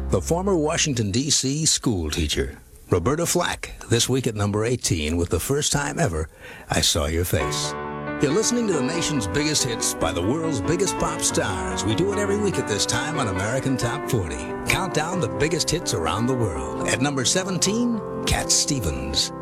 The former Washington, D.C. school teacher, Roberta Flack, this week at number 18 with the first time ever, I Saw Your Face. You're listening to the nation's biggest hits by the world's biggest pop stars. We do it every week at this time on American Top 40. Count down the biggest hits around the world. At number 17, Cat Stevens.